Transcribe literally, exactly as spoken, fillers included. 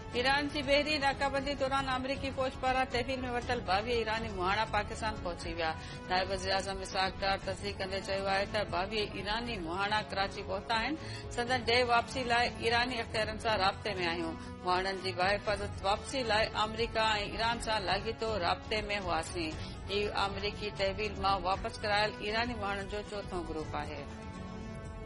Iran की बहरी नाकाबंदी दौरान अमरीकी फौज पारां तहवील में वरतल बावीह ईरानी मुहाणा पाकिस्तान पहुंची विया। नायब वज़ीर आज़म इसहाक डार तस्दीक कंदे चयो आहे त बावीह ईरानी मुहाणा कराची पहुता आहिनि। संदन ॾे वापसी लाइ ईरानी अख़्तियारनि सां राब्ते में आहियूं। मुहाणनि जी बाहिफ़ाज़त वापसी लाइ अमरीका ऐं ईरान सां लाॻीतो राब्ते में हुआसीं। हीउ अमरीकी तहवील मां वापसि करायल ईरानी मुहाणनि जो चोथों ग्रुप आहे।